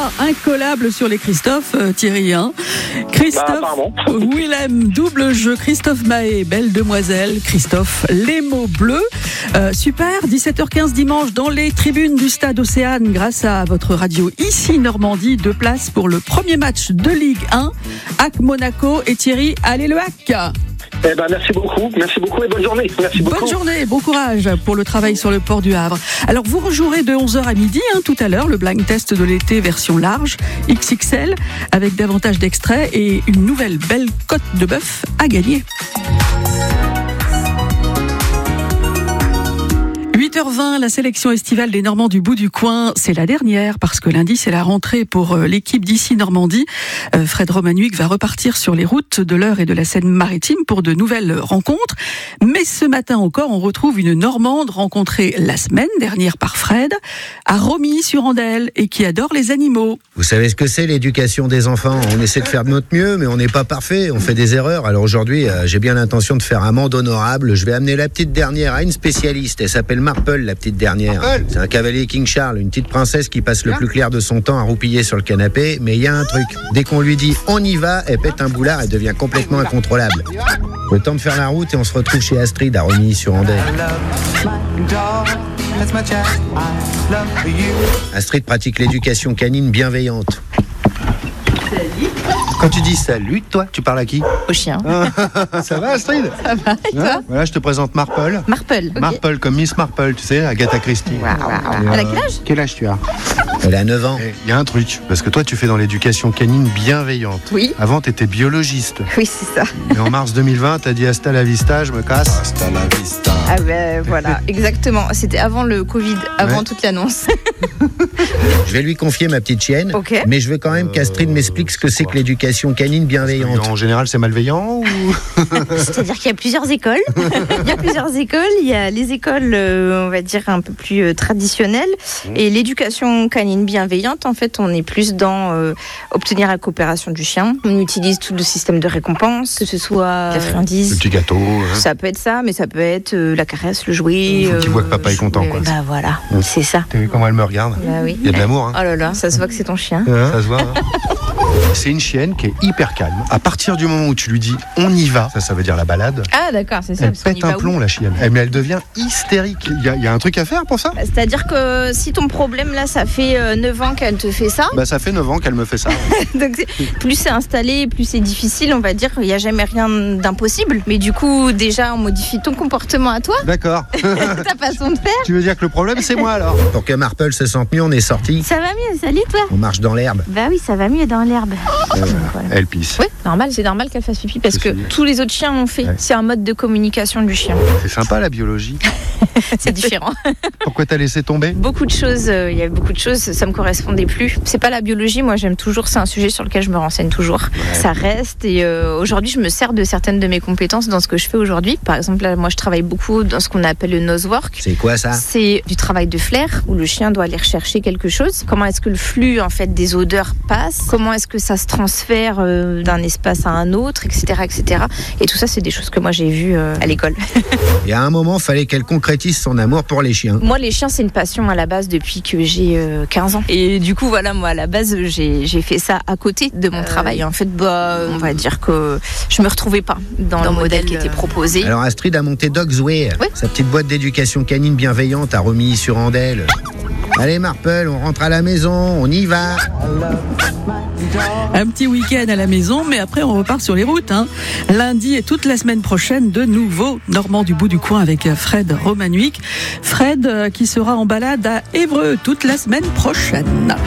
incollable sur les Christophe, Thierry. Christophe Willem, double jeu. Christophe Mahé, Belle Demoiselle. Christophe, les mots bleus. Super, 17h15 dimanche dans les tribunes du stade Océane grâce à votre radio ici Normandie. 2 places pour le premier match de Ligue 1. AC Monaco et Thierry, allez le AC. Merci beaucoup et bonne journée. Merci beaucoup. Bonne journée, bon courage pour le travail sur le port du Havre. Alors vous rejouerez de 11h à midi tout à l'heure le blind test de l'été version large XXL avec davantage d'extraits et une nouvelle belle côte de bœuf à gagner. 8h20, la sélection estivale des Normands du bout du coin, c'est la dernière parce que lundi c'est la rentrée pour l'équipe d'ici Normandie. Fred Romanuik va repartir sur les routes de l'Eure et de la Seine-Maritime pour de nouvelles rencontres. Mais ce matin encore, on retrouve une Normande rencontrée la semaine dernière par Fred à Romilly-sur-Andelle et qui adore les animaux. Vous savez ce que c'est l'éducation des enfants ? On essaie de faire de notre mieux, mais on n'est pas parfait, on fait des erreurs. Alors aujourd'hui, j'ai bien l'intention de faire amende honorable. Je vais amener la petite dernière à une spécialiste. Elle s'appelle Marple, la petite dernière. C'est un cavalier King Charles, une petite princesse qui passe le plus clair de son temps à roupiller sur le canapé. Mais il y a un truc, dès qu'on lui dit on y va, elle pète un boulard, elle devient complètement incontrôlable. Le temps de faire la route et on se retrouve chez Astrid à Romilly-sur-Andelle. Astrid pratique l'éducation canine bienveillante. Quand tu dis salut, toi, tu parles à qui ? Au chien. Ça va, Astrid ? Ça va, et toi ? Voilà, je te présente Marple. Marple. Okay. Marple, comme Miss Marple, tu sais, Agatha Christie. Wow. Elle a quel âge ? Quel âge tu as ? Elle a 9 ans. Il y a un truc, parce que toi, tu fais dans l'éducation canine bienveillante. Oui. Avant, tu étais biologiste. Oui, c'est ça. Et en mars 2020, tu as dit hasta la vista, je me casse. Hasta la vista. Ah voilà, exactement. C'était avant le Covid, avant toute l'annonce. Je vais lui confier ma petite chienne, mais je veux quand même qu'Astrid m'explique ce que c'est que l'éducation canine bienveillante. En général, c'est malveillant ou... C'est-à-dire qu'il y a plusieurs écoles. Il y a les écoles, on va dire, un peu plus traditionnelles. Et l'éducation canine bienveillante, en fait, on est plus dans obtenir la coopération du chien. On utilise tout le système de récompense, que ce soit la friandise. Le petit gâteau. Ça peut être ça, mais ça peut être la caresse, le jouet. Faut qu'il voit que papa est content, quoi. Bah voilà, c'est ça. T'as vu comment elle me regarde ? Bah oui. Il y a de l'amour, Oh là là, ça se voit que c'est ton chien. Ça se voit. C'est une chienne qui est hyper calme. À partir du moment où tu lui dis on y va, ça veut dire la balade. Ah d'accord, c'est ça. Elle pète un plomb, la chienne. Mais elle devient hystérique. Il y a un truc à faire pour ça ? C'est-à-dire que si ton problème là, ça fait 9 ans qu'elle te fait ça. Bah ça fait 9 ans qu'elle me fait ça. Donc plus c'est installé, plus c'est difficile, on va dire. Il n'y a jamais rien d'impossible. Mais du coup, déjà, on modifie ton comportement à toi. D'accord. Ta façon de faire. Tu veux dire que le problème, c'est moi alors ? Pour que Marple se sente mieux, on est sorti. Ça va mieux, salut toi. On marche dans l'herbe. Bah oui, ça va mieux dans l'herbe. Voilà. Elle pisse. Oui, c'est normal qu'elle fasse pipi parce que tous les autres chiens l'ont fait. Ouais. C'est un mode de communication du chien. C'est sympa la biologie. C'est différent. Pourquoi t'as laissé tomber ? Beaucoup de choses, il y a beaucoup de choses, ça me correspondait plus. C'est pas la biologie, moi j'aime toujours, c'est un sujet sur lequel je me renseigne toujours. Ouais. Ça reste et aujourd'hui je me sers de certaines de mes compétences dans ce que je fais aujourd'hui. Par exemple, là, moi je travaille beaucoup dans ce qu'on appelle le nose work. C'est quoi ça ? C'est du travail de flair où le chien doit aller rechercher quelque chose. Comment est-ce que le flux en fait des odeurs passe ? Comment est-ce que ça se transfère d'un espace à un autre, etc., etc. Et tout ça, c'est des choses que moi j'ai vues à l'école. Et à un moment, il fallait qu'elle concrétise son amour pour les chiens. Moi, les chiens, c'est une passion à la base depuis que j'ai 15 ans. Et du coup, voilà, moi, à la base, j'ai fait ça à côté de mon travail. En fait, on va dire que je me retrouvais pas dans le modèle qui était proposé. Alors, Astrid a monté Dogsway, sa petite boîte d'éducation canine bienveillante à Romilly-sur-Andelle. Allez, Marple, on rentre à la maison, on y va. Un petit week-end à la maison, mais après on repart sur les routes. Lundi et toute la semaine prochaine, de nouveau Normand du bout du coin avec Fred Romanuik. Fred qui sera en balade à Évreux toute la semaine prochaine.